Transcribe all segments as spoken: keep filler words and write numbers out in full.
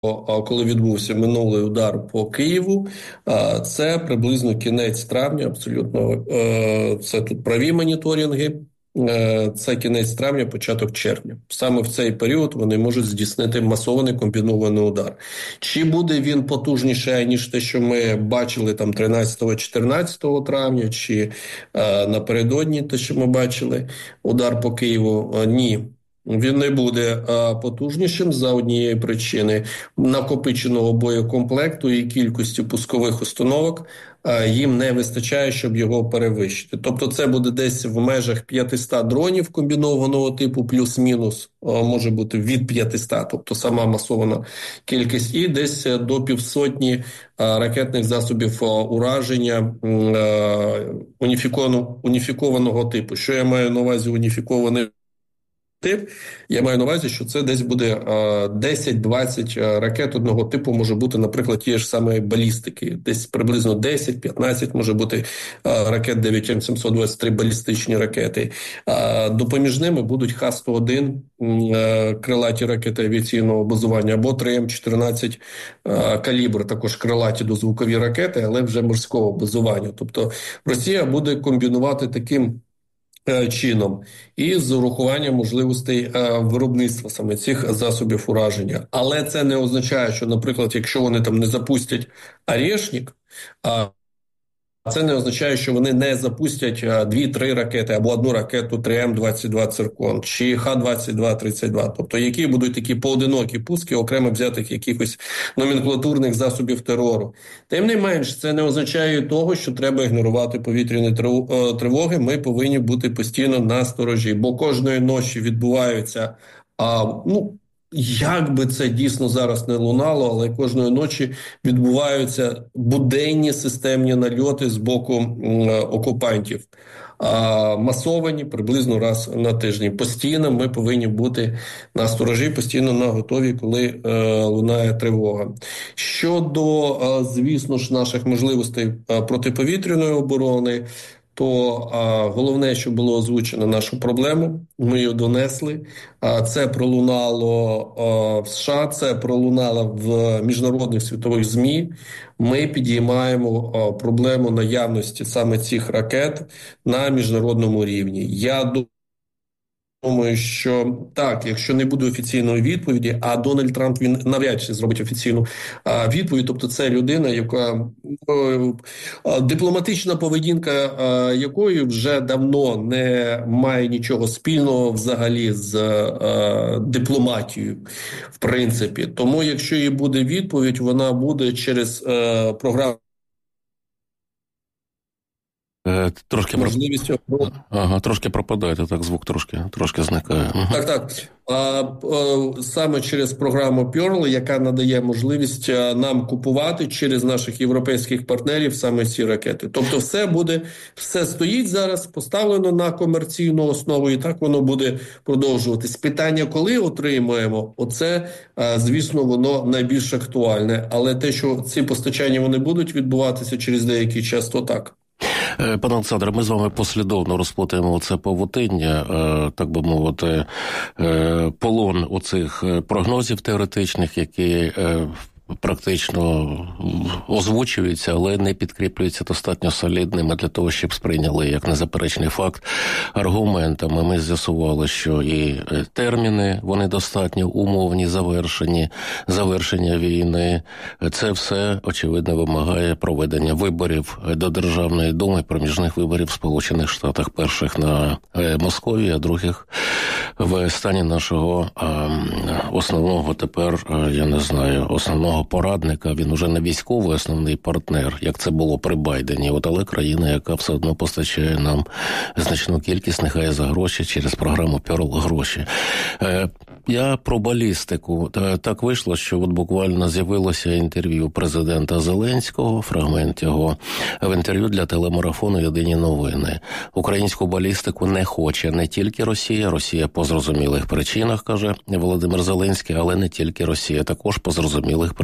коли відбувся минулий удар по Києву, це приблизно кінець травня, абсолютно, це тут праві моніторинги, це кінець травня, початок червня. Саме в цей період вони можуть здійснити масований комбінований удар. Чи буде він потужніший, ніж те, що ми бачили там тринадцятого-чотирнадцятого травня, чи напередодні те, що ми бачили, удар по Києву? Ні. Він не буде а, потужнішим за однієї причини накопиченого боєкомплекту і кількості пускових установок а, їм не вистачає, щоб його перевищити. Тобто це буде десь в межах п'ятсот дронів комбінованого типу, плюс-мінус, а, може бути від п'ятсот, тобто сама масована кількість, і десь до півсотні а, ракетних засобів а, ураження а, уніфікованого, уніфікованого типу. Що я маю на увазі уніфікований тип? Я маю на увазі, що це десь буде десять-двадцять ракет одного типу, може бути, наприклад, ті ж самі балістики. Десь приблизно десять-п'ятнадцять може бути ракет дев'ять ем сімсот двадцять три балістичні ракети. Допоміж ними будуть Х сто один крилаті ракети авіаційного базування або три ем чотирнадцять калібр, також крилаті дозвукові ракети, але вже морського базування. Тобто Росія буде комбінувати таким чином і з урахуванням можливостей е, виробництва саме цих засобів ураження. Але це не означає, що, наприклад, якщо вони там не запустять «Орешник», а це не означає, що вони не запустять дві-три ракети або одну ракету три ем двадцять два «Циркон» чи Х двадцять два тридцять два. Тобто, які будуть такі поодинокі пуски окремо взятих якихось номенклатурних засобів терору. Тим не менш, це не означає того, що треба ігнорувати повітряні тривоги. Ми повинні бути постійно на сторожі, бо кожної ночі відбуваються, а, ну, як би це дійсно зараз не лунало, але кожної ночі відбуваються буденні системні нальоти з боку м, окупантів. А, масовані приблизно раз на тиждень. Постійно ми повинні бути на сторожі, постійно на готові, коли е, лунає тривога. Щодо, е, звісно ж, наших можливостей е, протиповітряної оборони, то а, головне, що було озвучено нашу проблему, ми її донесли. А, це пролунало а, в США, це пролунало в міжнародних світових ЗМІ. Ми підіймаємо а, проблему наявності саме цих ракет на міжнародному рівні. Я думаю, Думаю, що так, якщо не буде офіційної відповіді, а Дональд Трамп, він навряд чи зробить офіційну а, відповідь, тобто це людина, яка а, дипломатична поведінка а, якої вже давно не має нічого спільного взагалі з а, дипломатією, в принципі. Тому, якщо і буде відповідь, вона буде через а, програму. Трошки Можливістю. Ага, трошки пропадає, так звук трошки, трошки зникає. Ага. Так, так. А, а, саме через програму Pearl, яка надає можливість нам купувати через наших європейських партнерів саме ці ракети. Тобто все буде, все стоїть зараз, поставлено на комерційну основу, і так воно буде продовжуватись. Питання, коли отримуємо, оце, а, звісно, воно найбільш актуальне. Але те, що ці постачання вони будуть відбуватися через деякий час, то так. Пане Олександре, ми з вами послідовно розплутаємо це павутиння, так би мовити, полон оцих прогнозів теоретичних, які практично озвучуються, але не підкріплюються достатньо солідними для того, щоб сприйняли як незаперечний факт аргументами. Ми з'ясували, що і терміни, вони достатньо умовні, завершені, завершення війни. Це все, очевидно, вимагає проведення виборів до Державної думи, проміжних виборів в Сполучених Штатах, перших на Московії, а других в стані нашого основного тепер, я не знаю, основного порадника, він уже не військовий основний партнер, як це було при Байдені, от, але країна, яка все одно постачає нам значну кількість, нехай за гроші, через програму Pearl гроші. Е, я про балістику. Так вийшло, що от буквально з'явилося інтерв'ю президента Зеленського, фрагмент його, в інтерв'ю для телемарафону «Єдині новини». Українську балістику не хоче не тільки Росія, Росія по зрозумілих причинах, каже Володимир Зеленський, але не тільки Росія, також по зрозумілих причинах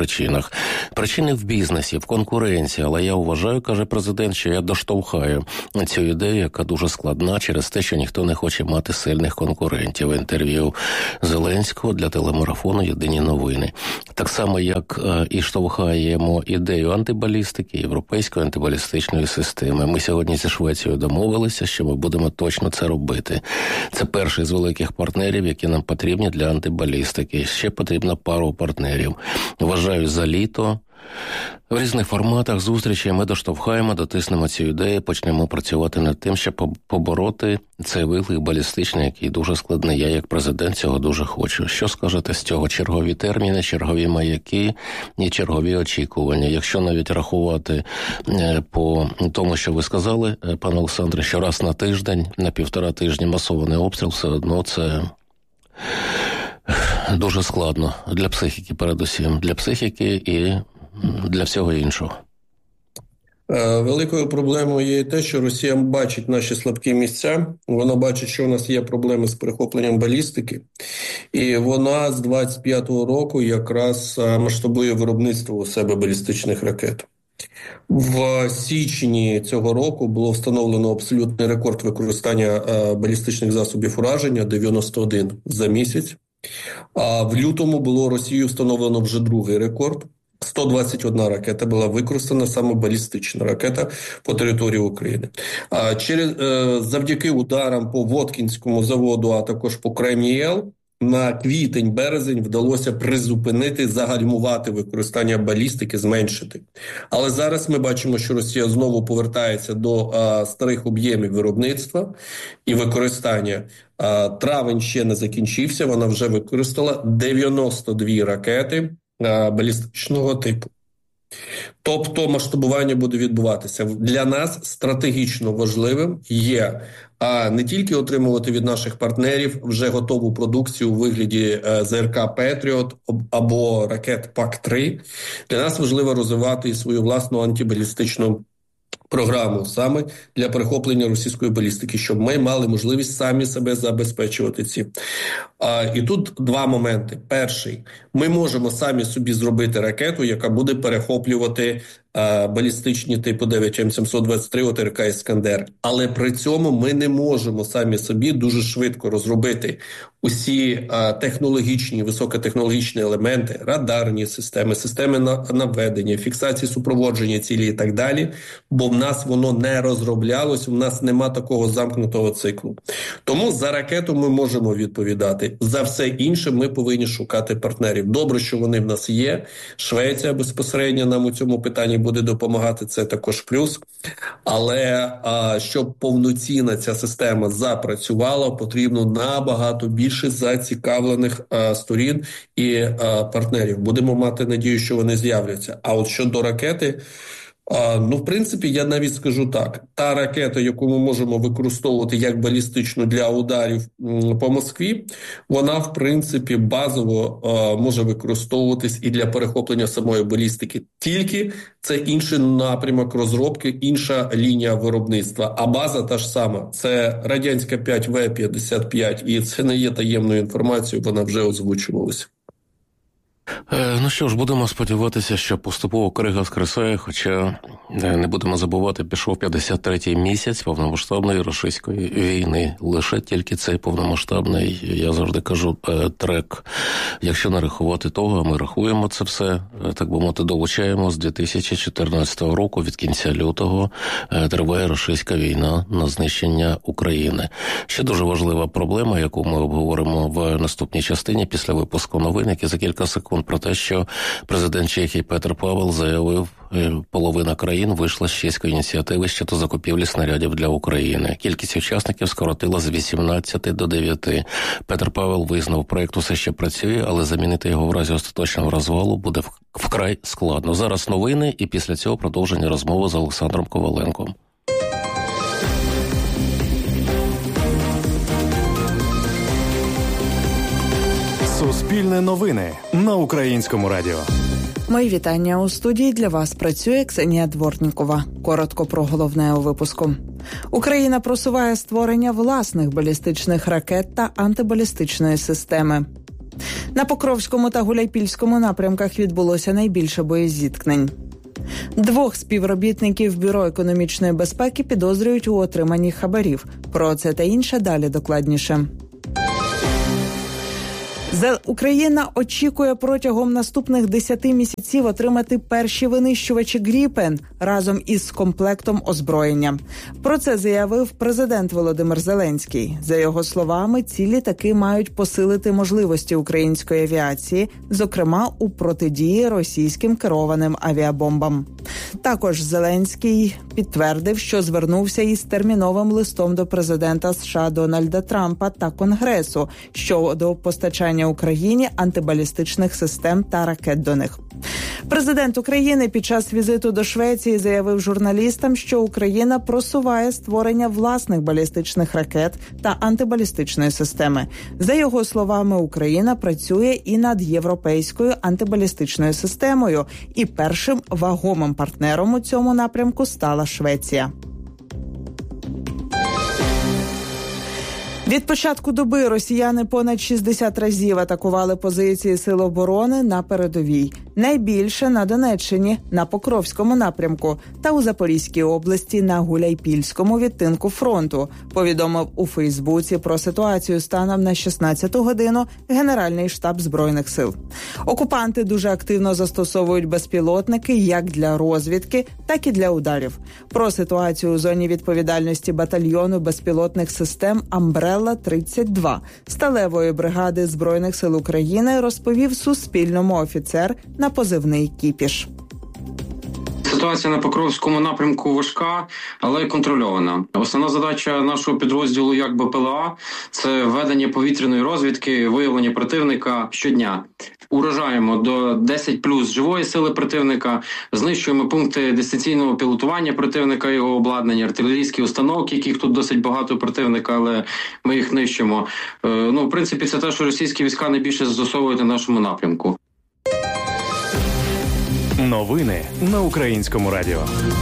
причинах. Причини в бізнесі, в конкуренції, але я вважаю, каже президент, що я доштовхаю цю ідею, яка дуже складна через те, що ніхто не хоче мати сильних конкурентів. Інтерв'ю Зеленського для телемарафону «Єдині новини». Так само, як і штовхаємо ідею антибалістики, європейської антибалістичної системи. Ми сьогодні зі Швецією домовилися, що ми будемо точно це робити. Це перший з великих партнерів, які нам потрібні для антибалістики. Ще потрібно пару партнерів. Вважаю, за літо в різних форматах зустрічей ми доштовхаємо, дотиснемо цю ідею, почнемо працювати над тим, щоб побороти цей виклик балістичний, який дуже складний. Я, як президент, цього дуже хочу. Що скажете з цього? Чергові терміни, чергові маяки і чергові очікування. Якщо навіть рахувати по тому, що ви сказали, пане Олександре, що раз на тиждень, на півтора тижні масований обстріл, все одно це дуже складно для психіки, передусім. Для психіки і для всього іншого. Великою проблемою є те, що Росія бачить наші слабкі місця, вона бачить, що у нас є проблеми з перехопленням балістики, і вона з двадцять п'ятого року якраз масштабує виробництво у себе балістичних ракет. В січні цього року було встановлено абсолютний рекорд використання балістичних засобів ураження – дев'яносто один за місяць, а в лютому було Росією встановлено вже другий рекорд. сто двадцять одна ракета була використана, саме балістична ракета по території України. А через, завдяки ударам по Воткінському заводу, а також по Кремнієл, на квітень-березень вдалося призупинити, загальмувати використання балістики, зменшити. Але зараз ми бачимо, що Росія знову повертається до а, старих об'ємів виробництва і використання. А, травень ще не закінчився, вона вже використала дев'яносто дві ракети а, балістичного типу. Тобто масштабування буде відбуватися. Для нас стратегічно важливим є а не тільки отримувати від наших партнерів вже готову продукцію у вигляді ЗРК «Петріот» або ракет пак три. Для нас важливо розвивати і свою власну антибалістичну програму саме для перехоплення російської балістики, щоб ми мали можливість самі себе забезпечувати ці. А, і тут два моменти. Перший. Ми можемо самі собі зробити ракету, яка буде перехоплювати а, балістичні типу дев'ять ем сімсот двадцять три ОТРК «Іскандер». Але при цьому ми не можемо самі собі дуже швидко розробити усі а, технологічні, високотехнологічні елементи, радарні системи, системи на, наведення, фіксації супроводження цілі і так далі, бо в нас воно не розроблялось, у нас нема такого замкнутого циклу. Тому за ракету ми можемо відповідати. За все інше ми повинні шукати партнерів. Добре, що вони в нас є. Швеція безпосередньо нам у цьому питанні буде допомагати, це також плюс. Але а, щоб повноцінна ця система запрацювала, потрібно набагато більше зацікавлених а, сторін і а, партнерів. Будемо мати надію, що вони з'являться. А от щодо ракети, А, ну, в принципі, я навіть скажу так. Та ракета, яку ми можемо використовувати як балістичну для ударів м, по Москві, вона, в принципі, базово а, може використовуватись і для перехоплення самої балістики. Тільки це інший напрямок розробки, інша лінія виробництва. А база та ж сама. Це радянська п'ять ве п'ятдесят п'ять. І це не є таємною інформацією, вона вже озвучувалася. Ну що ж, будемо сподіватися, що поступово крига скресає, хоча не будемо забувати, пішов п'ятдесят третій місяць повномасштабної російської війни. Лише тільки цей повномасштабний, я завжди кажу, трек. Якщо не рахувати того, ми рахуємо це все, так би мовити, долучаємо з дві тисячі чотирнадцятого року, від кінця лютого, триває російська війна на знищення України. Ще дуже важлива проблема, яку ми обговоримо в наступній частині після випуску новин, які за кілька секунд, про те, що президент Чехії Петр Павел заявив, половина країн вийшла з чеської ініціативи щодо закупівлі снарядів для України. Кількість учасників скоротила з вісімнадцяти до дев'яти. Петр Павел визнав, проєкт усе ще працює, але замінити його в разі остаточного розвалу буде вкрай складно. Зараз новини, і після цього продовження розмови з Олександром Коваленком. Суспільне новини на Українському радіо. Мої вітання. У студії для вас працює Ксенія Дворнікова. Коротко про головне у випуску. Україна просуває створення власних балістичних ракет та антибалістичної системи. На Покровському та Гуляйпільському напрямках відбулося найбільше боєзіткнень. Двох співробітників Бюро економічної безпеки підозрюють у отриманні хабарів. Про це та інше далі докладніше. Україна очікує протягом наступних десяти місяців отримати перші винищувачі «Гріпен» разом із комплектом озброєння. Про це заявив президент Володимир Зеленський. За його словами, ці літаки мають посилити можливості української авіації, зокрема у протидії російським керованим авіабомбам. Також Зеленський підтвердив, що звернувся із терміновим листом до президента США Дональда Трампа та Конгресу щодо постачання Україні антибалістичних систем та ракет до них. Президент України під час візиту до Швеції заявив журналістам, що Україна просуває створення власних балістичних ракет та антибалістичної системи. За його словами, Україна працює і над європейською антибалістичною системою, і першим вагомим партнером у цьому напрямку стала Швеція. Від початку доби росіяни понад шістдесят разів атакували позиції Сил оборони на передовій. Найбільше на Донеччині, на Покровському напрямку та у Запорізькій області на Гуляйпільському відтинку фронту, повідомив у Фейсбуці про ситуацію станом на шістнадцяту годину Генеральний штаб Збройних сил. Окупанти дуже активно застосовують безпілотники як для розвідки, так і для ударів. Про ситуацію у зоні відповідальності батальйону безпілотних систем «Амбрелла-тридцять два» сталевої бригади Збройних сил України розповів Суспільному офіцер на позивний «Кіпіш». Ситуація на Покровському напрямку важка, але контрольована. Основна задача нашого підрозділу як БПЛА – це ведення повітряної розвідки, виявлення противника щодня. Уражаємо до десять плюс живої сили противника, знищуємо пункти дистанційного пілотування противника, його обладнання, артилерійські установки, яких тут досить багато противника, але ми їх нищимо. Ну, в принципі, це те, що російські війська найбільше застосовують на нашому напрямку. Новини на Українському радіо.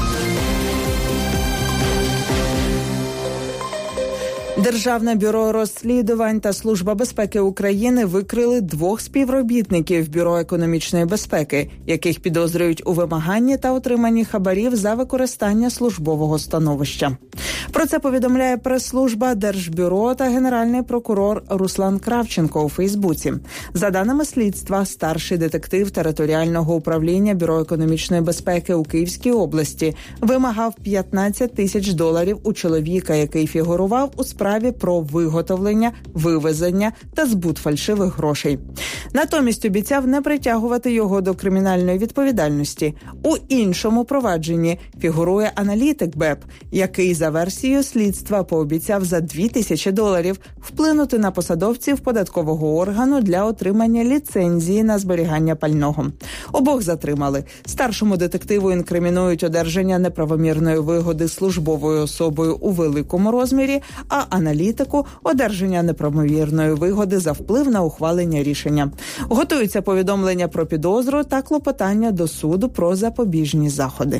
Державне бюро розслідувань та Служба безпеки України викрили двох співробітників Бюро економічної безпеки, яких підозрюють у вимаганні та отриманні хабарів за використання службового становища. Про це повідомляє прес-служба Держбюро та генеральний прокурор Руслан Кравченко у Фейсбуці. За даними слідства, старший детектив територіального управління Бюро економічної безпеки у Київській області вимагав п'ятнадцять тисяч доларів у чоловіка, який фігурував у справі про виготовлення, вивезення та збут фальшивих грошей. Натомість обіцяв не притягувати його до кримінальної відповідальності. У іншому провадженні фігурує аналітик БЕП, який за версією слідства пообіцяв за дві тисячі доларів вплинути на посадовців податкового органу для отримання ліцензії на зберігання пального. Обох затримали. Старшому детективу інкримінують одержання неправомірної вигоди службовою особою у великому розмірі, а аналітику – одержання неправомірної вигоди за вплив на ухвалення рішення. Готуються повідомлення про підозру та клопотання до суду про запобіжні заходи.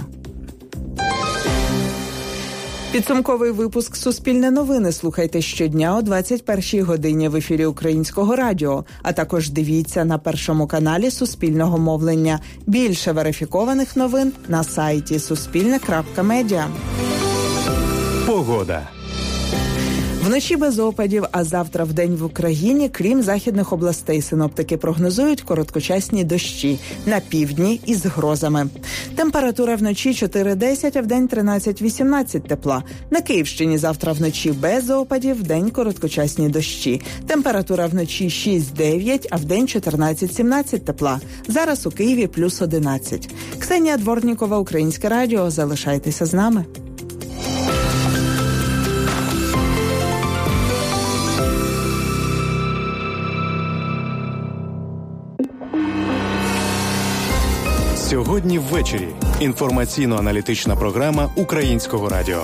Підсумковий випуск «Суспільне новини» слухайте щодня о двадцять першій годині в ефірі Українського радіо, а також дивіться на Першому каналі Суспільного мовлення. Більше верифікованих новин на сайті суспільне крапка медіа. Погода. Вночі без опадів, а завтра вдень в Україні, крім західних областей, синоптики прогнозують короткочасні дощі, на півдні із грозами. Температура вночі чотири-десять, а вдень тринадцять-вісімнадцять тепла. На Київщині завтра вночі без опадів, вдень короткочасні дощі. Температура вночі шість-дев'ять, а вдень чотирнадцять-сімнадцять тепла. Зараз у Києві плюс одинадцять. Ксенія Дворнікова, Українське радіо. Залишайтеся з нами. Сьогодні ввечері. Інформаційно-аналітична програма Українського радіо.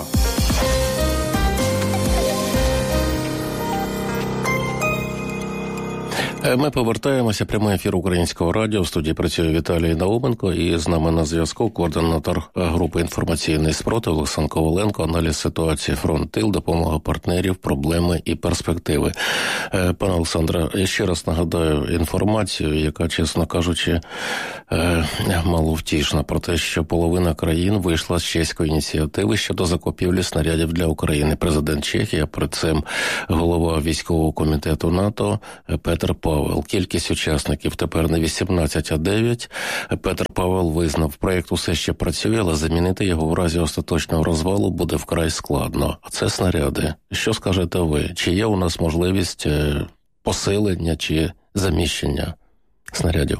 Ми повертаємося. Прямий ефір Українського радіо. В студії працює Віталій Науменко. І з нами на зв'язку координатор групи «Інформаційний спротив» Олександр Коваленко. Аналіз ситуації фронт-тил, допомога партнерів, проблеми і перспективи. Пане Олександре, я ще раз нагадаю інформацію, яка, чесно кажучи, маловтішна, про те, що половина країн вийшла з чеської ініціативи щодо закупівлі снарядів для України. Президент Чехії, а перед цим голова військового комітету НАТО Петр Павел. Кількість учасників тепер не вісімнадцять, а дев'ять. Петр Павел визнав, проєкт усе ще працює, але замінити його в разі остаточного розвалу буде вкрай складно. А це снаряди. Що скажете ви? Чи є у нас можливість посилення чи заміщення снарядів?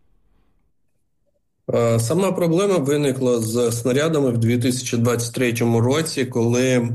Сама проблема виникла з снарядами в дві тисячі двадцять третьому році, коли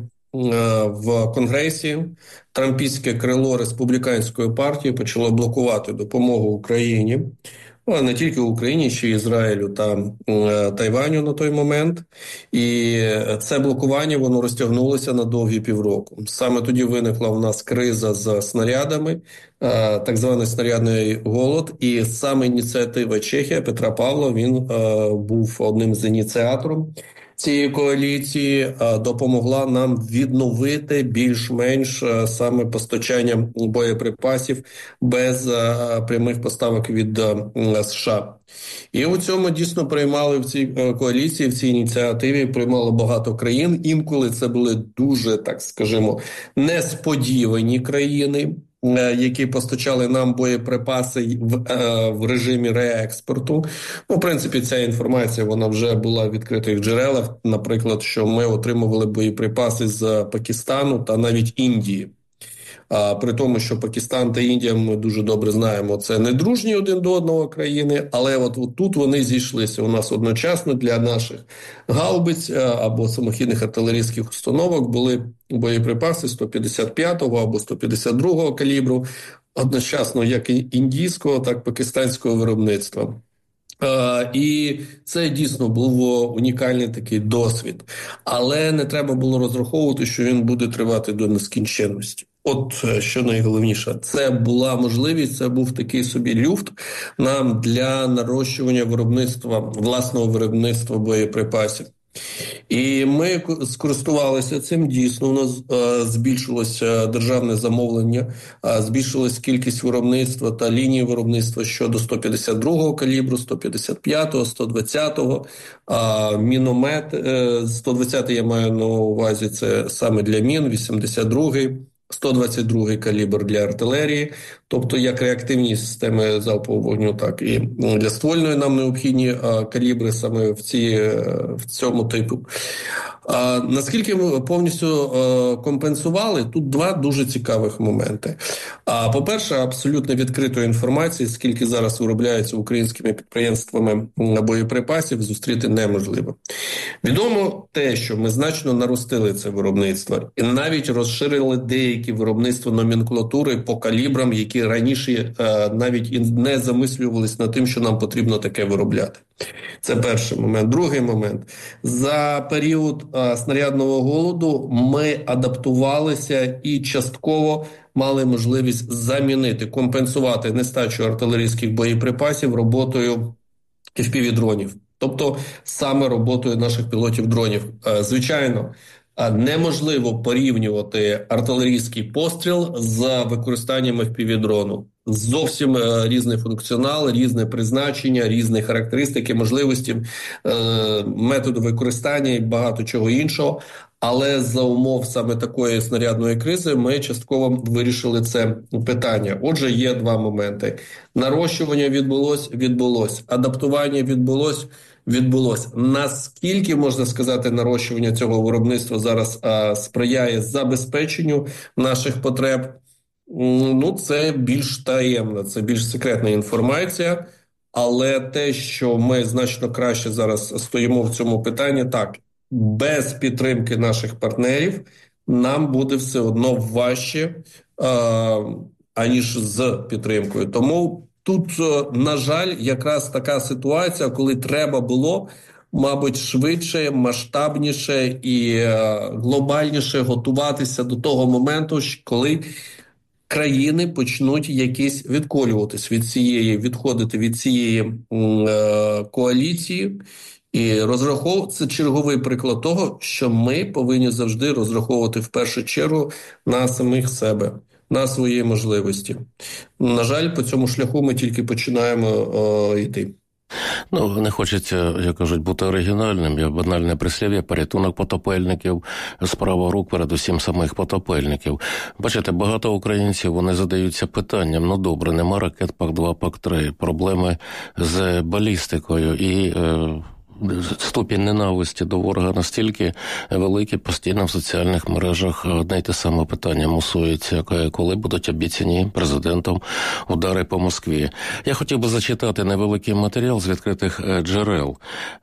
в Конгресі трампістське крило республіканської партії почало блокувати допомогу Україні, а не тільки Україні, ще й Ізраїлю та Тайваню на той момент. І це блокування, воно розтягнулося на довгі півроку. Саме тоді виникла в нас криза з снарядами, так званий снарядний голод. І саме ініціатива Чехія Петра Павла, він був одним з ініціатором цієї коаліції, допомогла нам відновити більш-менш саме постачання боєприпасів без прямих поставок від США. І у цьому дійсно приймали в цій коаліції, в цій ініціативі приймало багато країн. Інколи це були дуже, так скажімо, несподівані країни, які постачали нам боєприпаси в, е, в режимі реекспорту. Ну, в принципі, ця інформація, вона вже була в відкритих джерелах. Наприклад, що ми отримували боєприпаси з Пакистану та навіть Індії. А, при тому, що Пакистан та Індія, ми дуже добре знаємо, це не дружні один до одного країни, але от, от тут вони зійшлися у нас одночасно. Для наших гаубиць або самохідних артилерійських установок були боєприпаси сто п'ятдесят п'ятого або сто п'ятдесят другого калібру, одночасно як індійського, так і пакистанського виробництва. Uh, і це дійсно був унікальний такий досвід. Але не треба було розраховувати, що він буде тривати до нескінченності. От що найголовніше, це була можливість, це був такий собі люфт нам для нарощування виробництва, власного виробництва боєприпасів. І ми скористувалися цим. Дійсно, у нас е, збільшилося державне замовлення, е, збільшилась кількість виробництва та лінії виробництва щодо сто п'ятдесят другого калібру, сто п'ятдесят п'ятого, сто двадцятого, е, міномет, е, сто двадцятий я маю на увазі, це саме для мін, вісімдесят другий, сто двадцять другий калібр для артилерії, тобто як реактивні системи залпового вогню, так і для ствольної нам необхідні а, калібри саме в, ці, в цьому типу. А, наскільки ми повністю а, компенсували, тут два дуже цікавих моменти. А, по-перше, абсолютно відкритої інформації, скільки зараз виробляється українськими підприємствами боєприпасів, зустріти неможливо. Відомо те, що ми значно наростили це виробництво і навіть розширили деякі виробництва номенклатури по калібрам, які раніше е, навіть і не замислювались над тим, що нам потрібно таке виробляти. Це перший момент. Другий момент. За період е, снарядного голоду ми адаптувалися і частково мали можливість замінити, компенсувати нестачу артилерійських боєприпасів роботою еф пі ві-дронів. Тобто саме роботою наших пілотів-дронів. Е, звичайно, неможливо порівнювати артилерійський постріл з використанням еф пі ві-дрону. Зовсім е, різний функціонал, різне призначення, різні характеристики, можливості, е, методи використання і багато чого іншого. Але за умов саме такої снарядної кризи ми частково вирішили це питання. Отже, є два моменти. Нарощування відбулось, відбулось. Адаптування відбулось, відбулось. Наскільки, можна сказати, нарощування цього виробництва зараз а, сприяє забезпеченню наших потреб? Ну, це більш таємна, це більш секретна інформація. Але те, що ми значно краще зараз стоїмо в цьому питанні, так, без підтримки наших партнерів нам буде все одно важче, а, аніж з підтримкою. Тому тут, на жаль, якраз така ситуація, коли треба було, мабуть, швидше, масштабніше і глобальніше готуватися до того моменту, коли країни почнуть якісь відколюватись від цієї, відходити від цієї е, коаліції. І розраховувати, це черговий приклад того, що ми повинні завжди розраховувати в першу чергу на самих себе, на свої можливості. На жаль, по цьому шляху ми тільки починаємо е, йти. Ну, не хочеться, як кажуть, бути оригінальним. Я банальне прислів'я, порятунок потопельників, справа рук, передусім самих потопельників. Бачите, багато українців, вони задаються питанням, ну добре, нема ракет пак два, пак три, проблеми з балістикою і... Е, ступінь ненависті до ворога настільки великий, постійно в соціальних мережах одне й те саме питання мусується, коли будуть обіцяні президентом удари по Москві. Я хотів би зачитати невеликий матеріал з відкритих джерел.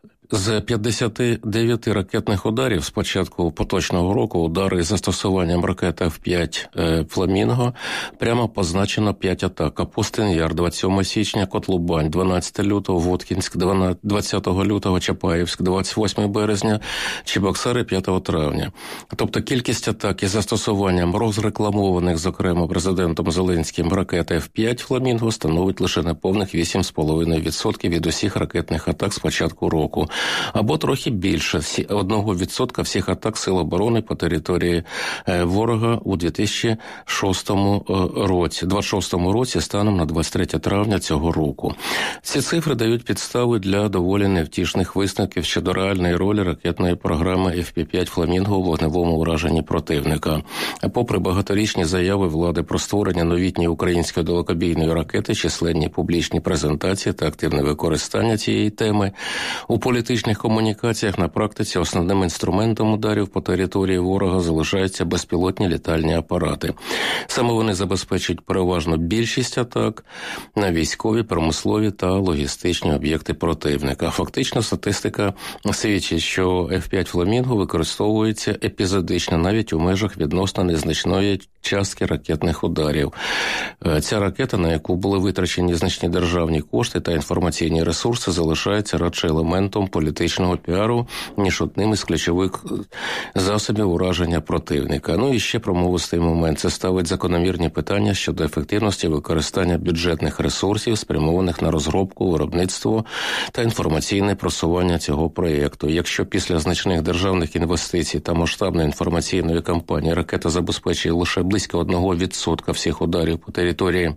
З п'ятдесят дев'ять ракетних ударів з початку поточного року удари із застосуванням ракет еф п'ять «Фламінго» прямо позначено п'ять атак. Капустин-Яр двадцять сьомого січня, Котлубань дванадцятого лютого, Воткінськ двадцятого лютого, Чапаївськ двадцять восьмого березня, Чебоксари п'ятого травня. Тобто кількість атак із застосуванням розрекламованих, зокрема президентом Зеленським, ракет еф п'ять «Фламінго» становить лише неповних вісім цілих п'ять десятих відсотка від усіх ракетних атак з початку року. Або трохи більше одного відсотка всіх атак Сил оборони по території ворога у дві тисячі шостому році, двадцять шостому році станом на двадцять третє травня цього року. Ці цифри дають підстави для доволі невтішних висновків щодо реальної ролі ракетної програми еф пі п'ять «Фламінго» у вогневому ураженні противника. Попри багаторічні заяви влади про створення новітньої української далекобійної ракети, численні публічні презентації та активне використання цієї теми у політичній В політичних комунікаціях на практиці основним інструментом ударів по території ворога залишаються безпілотні літальні апарати. Саме вони забезпечують переважно більшість атак на військові, промислові та логістичні об'єкти противника. Фактично, статистика свідчить, що еф п'ять «Фламінго» використовується епізодично, навіть у межах відносно незначної частки ракетних ударів. Ця ракета, на яку були витрачені значні державні кошти та інформаційні ресурси, залишається радше елементом політичного піару, ніж одним із ключових засобів ураження противника. Ну і ще промовистий момент. Це ставить закономірні питання щодо ефективності використання бюджетних ресурсів, спрямованих на розробку, виробництво та інформаційне просування цього проєкту. Якщо після значних державних інвестицій та масштабної інформаційної кампанії ракета забезпечує лише близько одного відсотка всіх ударів по території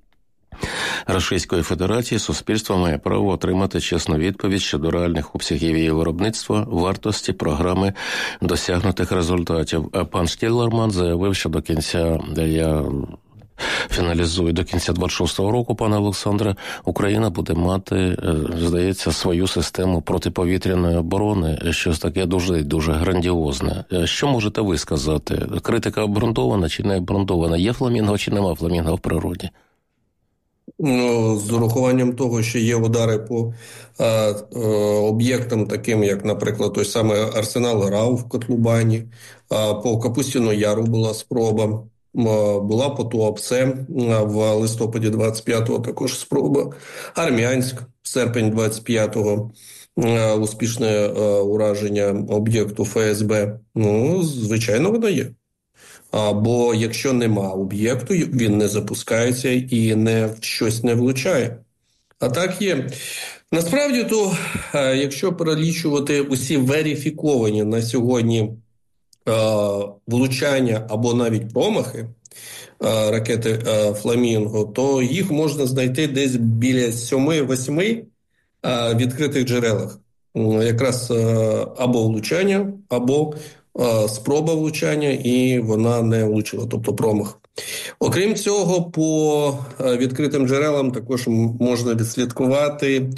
Російської Федерації, суспільство має право отримати чесну відповідь щодо реальних обсягів її виробництва, вартості, програми, досягнутих результатів. Пан Штіллерман заявив, що до кінця, я фіналізую, до кінця двадцять шостого року, пане Олександре, Україна буде мати, здається, свою систему протиповітряної оборони, щось таке дуже, дуже грандіозне. Що можете ви сказати? Критика обґрунтована чи не обґрунтована? Є «Фламінго» чи нема «Фламінго» в природі? Ну, з урахуванням того, що є удари по е, е, об'єктам, таким як, наприклад, той самий арсенал ГРАУ в Котлубані, е, по Капустіну Яру була спроба, е, була по Туапсе в листопаді двадцять п'ятого також спроба, Армянськ, серпень двадцять п'ятого, е, успішне е, ураження об'єкту еф ес бе. Ну, звичайно, воно є. Бо якщо нема об'єкту, він не запускається і не в щось не влучає. А так є. Насправді, то, якщо перелічувати усі верифіковані на сьогодні влучання або навіть промахи ракети «Фламінго», то їх можна знайти десь біля сьоми-восьми відкритих джерелах. Якраз або влучання, або спроба влучання, і вона не влучила, тобто промах. Окрім цього, по відкритим джерелам також можна відслідкувати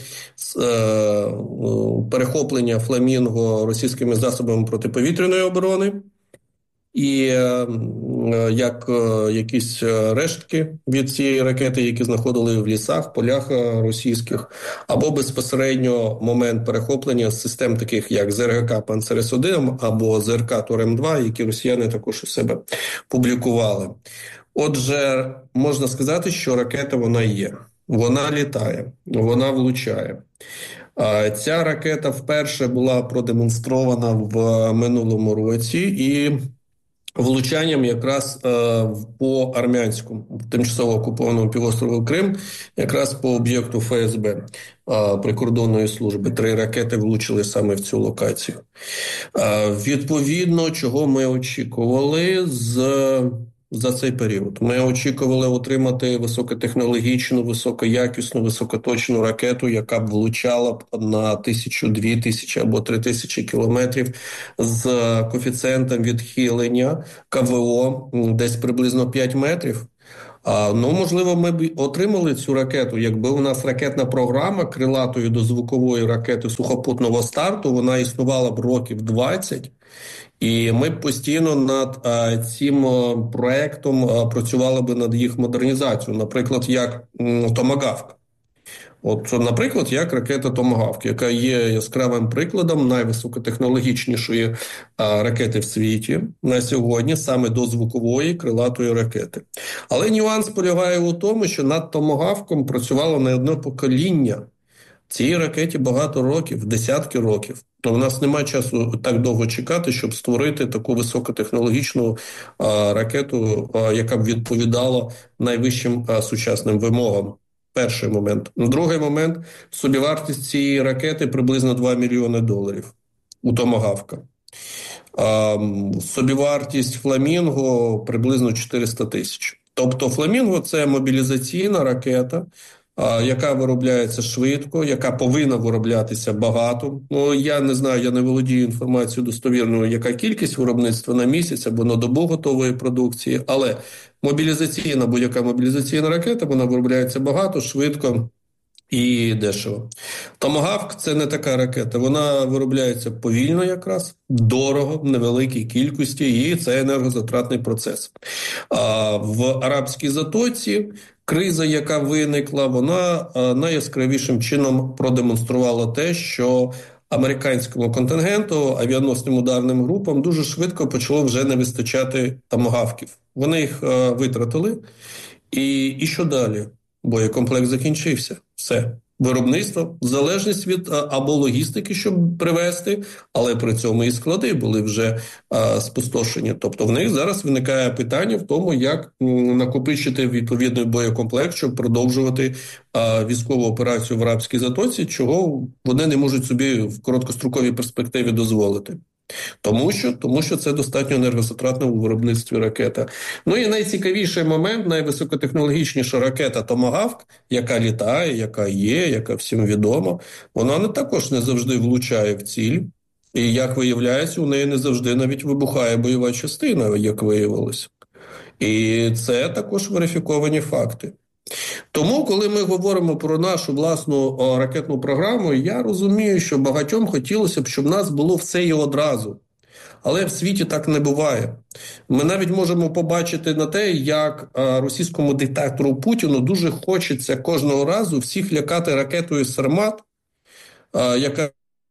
перехоплення «Фламінго» російськими засобами протиповітряної оборони, і як якісь рештки від цієї ракети, які знаходили в лісах, полях російських, або безпосередньо момент перехоплення з систем таких як зе ер ка «Панцерес один» або зе ер ка «Торем два», які росіяни також у себе публікували. Отже, можна сказати, що ракета вона є. Вона літає, вона влучає. Ця ракета вперше була продемонстрована в минулому році, і влучанням якраз е, по Армянському, тимчасово окупованому півострову Крим, якраз по об'єкту Ф С Б е, прикордонної служби. Три ракети влучили саме в цю локацію. Е, відповідно, чого ми очікували з... за цей період? Ми очікували отримати високотехнологічну, високоякісну, високоточну ракету, яка б влучала б на тисячу, дві тисячі або три тисячі кілометрів з коефіцієнтом відхилення К В О десь приблизно п'ять метрів. А, ну, можливо, ми б отримали цю ракету, якби у нас ракетна програма крилатої дозвукової ракети сухопутного старту, вона існувала б років двадцять. І ми постійно над а, цим а, проектом а, працювали би над їх модернізацією, наприклад, як м, Томагавк. От, наприклад, як ракета Томагавк, яка є яскравим прикладом найвисокотехнологічнішої а, ракети в світі на сьогодні, саме дозвукової крилатої ракети. Але нюанс полягає у тому, що над Томагавком працювало не одне покоління. Цій ракеті багато років, десятки років. То в нас немає часу так довго чекати, щоб створити таку високотехнологічну а, ракету, а, яка б відповідала найвищим а, сучасним вимогам. Перший момент. Другий момент – собівартість цієї ракети приблизно два мільйони доларів у Томагавка. А, собівартість Фламінго приблизно чотириста тисяч. Тобто Фламінго – це мобілізаційна ракета, яка виробляється швидко, яка повинна вироблятися багато. Ну, я не знаю, я не володію інформацією достовірною, яка кількість виробництва на місяць або на добу готової продукції, але мобілізаційна, будь-яка мобілізаційна ракета, вона виробляється багато, швидко і дешево. Томагавк – це не така ракета, вона виробляється повільно якраз, дорого, в невеликій кількості, і це енергозатратний процес. А в Арабській затоці криза, яка виникла, вона найяскравішим чином продемонструвала те, що американському контингенту, авіаносним ударним групам дуже швидко почало вже не вистачати томагавків. Вони їх е, витратили. І, і що далі? Боєкомплект закінчився. Все. Виробництво, залежність від а, або логістики, щоб привезти, але при цьому і склади були вже а, спустошені. Тобто в них зараз виникає питання в тому, як м, накопичити відповідний боєкомплект, щоб продовжувати а, військову операцію в Арабській затоці, чого вони не можуть собі в короткостроковій перспективі дозволити. Тому що, тому що це достатньо енергозатратна у виробництві ракета. Ну і найцікавіший момент, найвисокотехнологічніша ракета Томагавк, яка літає, яка є, яка всім відома, вона не також не завжди влучає в ціль. І, як виявляється, у неї не завжди навіть вибухає бойова частина, як виявилося. І це також верифіковані факти. Тому, коли ми говоримо про нашу власну о, ракетну програму, я розумію, що багатьом хотілося б, щоб в нас було все і одразу. Але в світі так не буває. Ми навіть можемо побачити на те, як а, російському диктатору Путіну дуже хочеться кожного разу всіх лякати ракетою «Сармат», а, яка...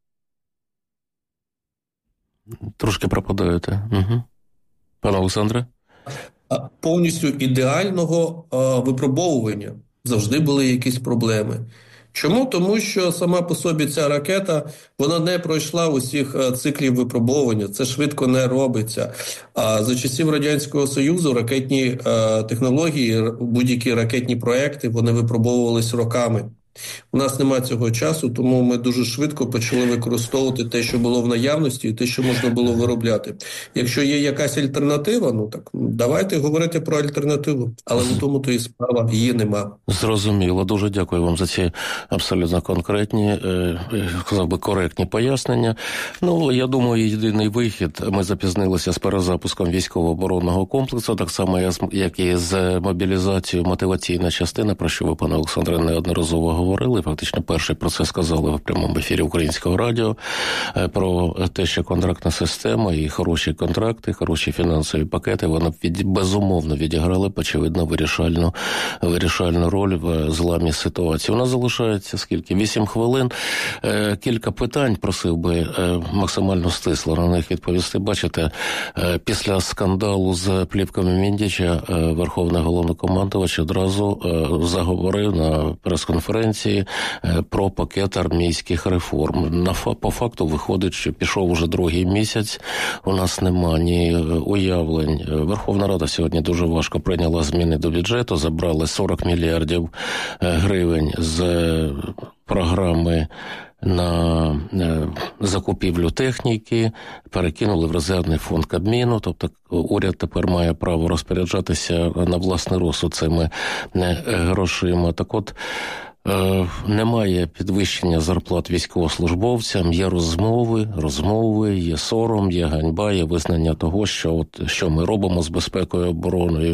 Трошки пропадаєте. Угу. Пане Олександре? Повністю ідеального а, випробовування. Завжди були якісь проблеми. Чому? Тому що сама по собі ця ракета, вона не пройшла усіх а, циклів випробовування. Це швидко не робиться. А за часів Радянського Союзу ракетні а, технології, будь-які ракетні проекти, вони випробовувались роками. У нас немає цього часу, тому ми дуже швидко почали використовувати те, що було в наявності, і те, що можна було виробляти. Якщо є якась альтернатива, ну так давайте говорити про альтернативу. Але в тому то і справа, її нема. Зрозуміло. Дуже дякую вам за ці абсолютно конкретні, казав би, коректні пояснення. Ну, я думаю, єдиний вихід. Ми запізнилися з перезапуском військово-оборонного комплексу, так само, як і з мобілізацією мотиваційна частина, про що ви, пане Олександре, неодноразово говорили, фактично перший про це сказали в прямому ефірі Українського радіо, про те, що контрактна система і хороші контракти, хороші фінансові пакети, вони від, безумовно відіграли, очевидно, вирішальну, вирішальну роль в зламі ситуації. У нас залишається скільки? Вісім хвилин. Кілька питань просив би максимально стисло на них відповісти. Бачите, після скандалу з плівками Міндіча Верховний головнокомандувач одразу заговорив на прес-конференції прес-конференції про пакет армійських реформ. На по факту виходить, що пішов уже другий місяць. У нас нема ні уявлень. Верховна Рада сьогодні дуже важко прийняла зміни до бюджету, забрали сорок мільярдів гривень з програми на закупівлю техніки, перекинули в резервний фонд Кабміну, тобто уряд тепер має право розпоряджатися на власний розсуд цими грошима. Так от, немає підвищення зарплат військовослужбовцям, є розмови, розмови, є сором, є ганьба, є визнання того, що, от, що ми робимо з безпекою і обороною.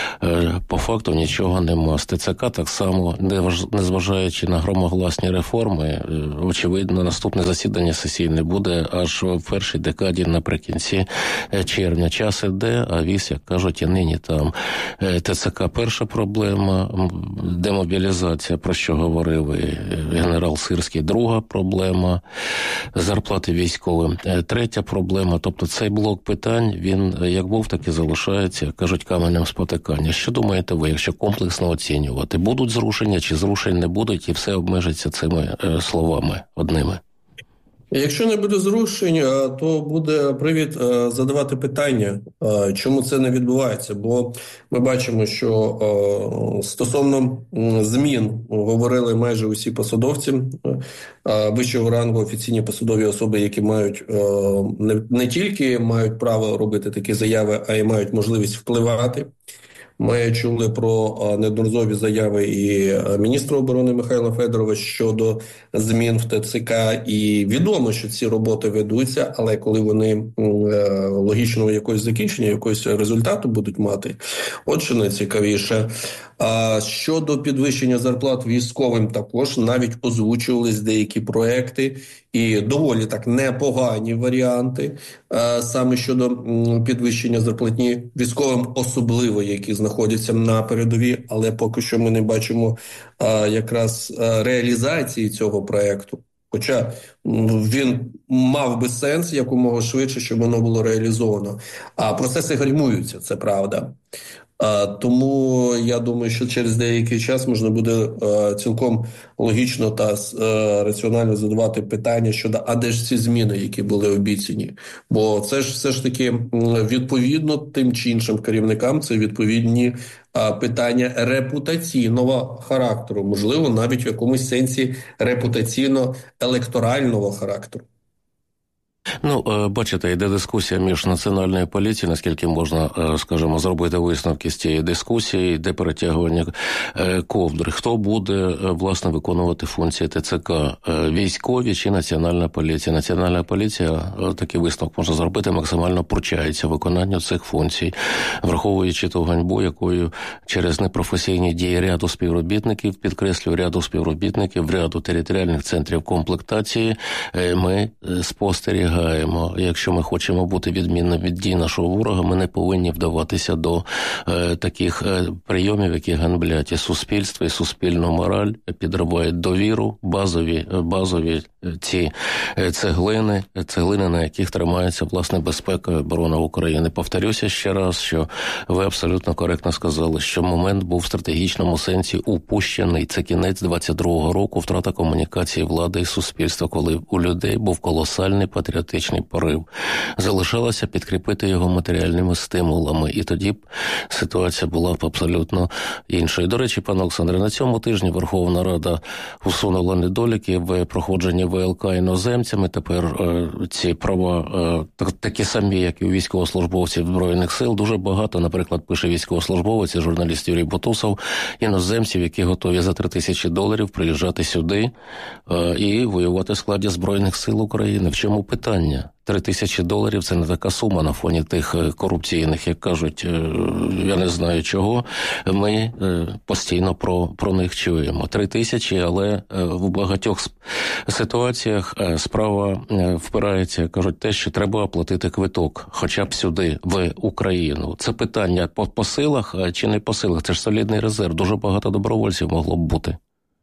По факту нічого нема. З ТЦК так само, незважаючи на громогласні реформи, очевидно, наступне засідання сесійне буде аж в першій декаді наприкінці червня. Час іде, а віз, як кажуть, і нині там. ТЦК – перша проблема, демобілізація, про що говорив і генерал Сирський, друга проблема, зарплати військовим, третя проблема. Тобто цей блок питань, він як був, так і залишається, кажуть, каменем спотикання. Що думаєте ви, якщо комплексно оцінювати? Будуть зрушення чи зрушень не будуть, і все обмежиться цими словами одними? Якщо не буде зрушень, то буде привід задавати питання, чому це не відбувається. Бо ми бачимо, що стосовно змін говорили майже усі посадовці вищого рангу, офіційні посадові особи, які мають не тільки мають право робити такі заяви, а й мають можливість впливати. Ми чули про неодноразові заяви і міністра оборони Михайла Федорова щодо змін в ТЦК. І відомо, що ці роботи ведуться, але коли вони логічного якогось закінчення, якогось результату будуть мати, от що найцікавіше. А щодо підвищення зарплат військовим, також навіть озвучувались деякі проекти і доволі так непогані варіанти, а, саме щодо м, підвищення зарплатні військовим, особливо які знаходяться на передовій, але поки що ми не бачимо а, якраз а, реалізації цього проекту. Хоча він мав би сенс якомога швидше, щоб воно було реалізовано. А процеси гальмуються, це правда. А, тому я думаю, що через деякий час можна буде а, цілком логічно та а, раціонально задавати питання щодо, а де ж ці зміни, які були обіцяні? Бо це ж все ж таки відповідно тим чи іншим керівникам, це відповідні а, питання репутаційного характеру, можливо, навіть в якомусь сенсі репутаційно-електорального характеру. Ну, бачите, йде дискусія між національною поліцією, наскільки можна, скажімо, зробити висновки з цієї дискусії, йде перетягування ковдри. Хто буде, власне, виконувати функції ТЦК? Військові чи національна поліція? Національна поліція, такий висновок можна зробити, максимально пручається виконанню цих функцій, враховуючи ту ганьбу, якою через непрофесійні дії ряду співробітників, підкреслюю, ряду співробітників, ряду територіальних центрів комплектації, ми спостерігаємо. Якщо ми хочемо бути відмінним від дій нашого ворога, ми не повинні вдаватися до е, таких е, прийомів, які ганьблять і суспільство, і суспільну мораль, підривають довіру, базові, базові ці цеглини, цеглини, на яких тримається, власне, безпека і оборона України. Повторюся ще раз, що ви абсолютно коректно сказали, що момент був в стратегічному сенсі упущений. Це кінець двадцять другого року, втрата комунікації влади і суспільства, коли у людей був колосальний патріотичний порив. Залишалося підкріпити його матеріальними стимулами, і тоді б ситуація була б абсолютно іншою. До речі, пане Олександре, на цьому тижні Верховна Рада усунула недоліки в проходженні ВЛК іноземцями. Тепер е, ці права е, такі самі, як і у військовослужбовців Збройних сил. Дуже багато, наприклад, пише військовослужбовець і журналіст Юрій Бутусов, іноземців, які готові за три тисячі доларів приїжджати сюди е, і воювати в складі Збройних сил України. В чому питання? Три тисячі доларів – це не така сума на фоні тих корупційних, як кажуть, я не знаю чого, ми постійно про, про них чуємо. Три тисячі, але в багатьох ситуаціях справа впирається, кажуть, те, що треба оплатити квиток, хоча б сюди, в Україну. Це питання по, по силах чи не по силах? Це ж солідний резерв, дуже багато добровольців могло б бути.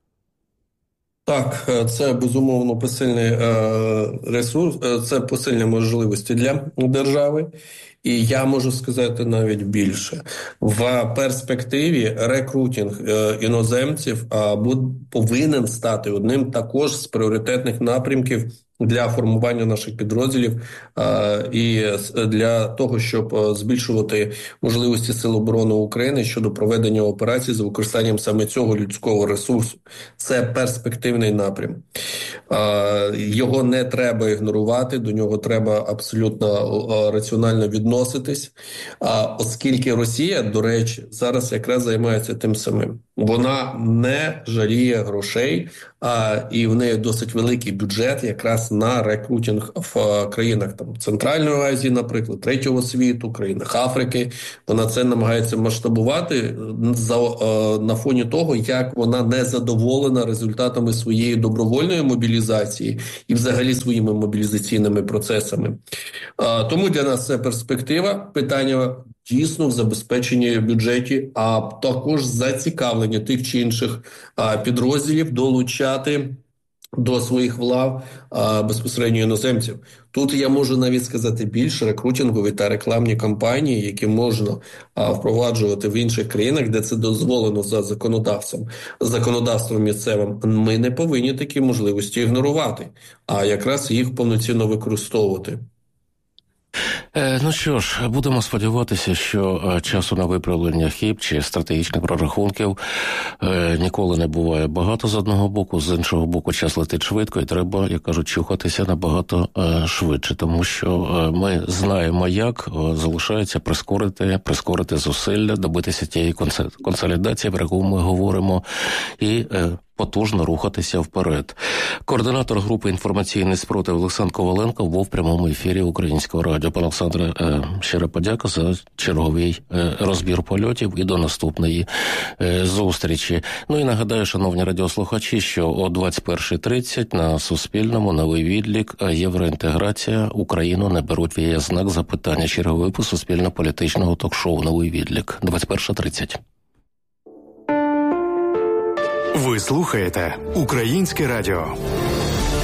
Так, це безумовно посильний е, ресурс, це посильні можливості для держави. І я можу сказати навіть більше. В перспективі рекрутинг іноземців повинен стати одним також з пріоритетних напрямків для формування наших підрозділів і для того, щоб збільшувати можливості Сил оборони України щодо проведення операцій з використанням саме цього людського ресурсу. Це перспективний напрям. Його не треба ігнорувати, до нього треба абсолютно раціонально відноситись, оскільки Росія, до речі, зараз якраз займається тим самим. Вона не жаліє грошей, і в неї досить великий бюджет якраз на рекрутинг в країнах там Центральної Азії, наприклад, Третього світу, країнах Африки. Вона це намагається масштабувати за, на фоні того, як вона не задоволена результатами своєї добровольної мобілізації і взагалі своїми мобілізаційними процесами. Тому для нас це перспектива, питання дійсно в забезпеченні бюджеті, а також зацікавлення тих чи інших підрозділів долучати до своїх лав безпосередньо іноземців. Тут я можу навіть сказати більше, рекрутингові та рекламні кампанії, які можна впроваджувати в інших країнах, де це дозволено за законодавцем, законодавством місцевим. Ми не повинні такі можливості ігнорувати, а якраз їх повноцінно використовувати. Ну що ж, будемо сподіватися, що часу на виправлення хиб чи стратегічних прорахунків ніколи не буває багато з одного боку, з іншого боку час летить швидко і треба, як кажуть, чухатися набагато швидше, тому що ми знаємо, як залишається прискорити, прискорити зусилля, добитися тієї консолідації, про яку ми говоримо, і потужно рухатися вперед. Координатор групи «Інформаційний спротив» Олександр Коваленко був в прямому ефірі Українського радіо. Пане Олександре, щира подяка за черговий розбір польотів і до наступної зустрічі. Ну і нагадаю, шановні радіослухачі, що о двадцять перша тридцять на Суспільному новий відлік «Євроінтеграція. Україну не беруть в ЄС» знак запитання. Черговий випуск суспільно-політичного ток-шоу «Новий відлік». двадцять перша тридцять. Ви слухаєте Українське радіо.